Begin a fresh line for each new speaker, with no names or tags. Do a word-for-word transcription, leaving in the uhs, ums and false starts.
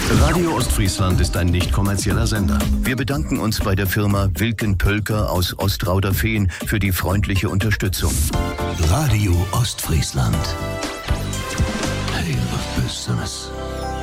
Radio Ostfriesland ist ein nicht kommerzieller Sender. Wir bedanken uns bei der Firma Wilken Pölker aus Ostrauderfehn für die freundliche Unterstützung.
Radio Ostfriesland. Hey, was bist du das?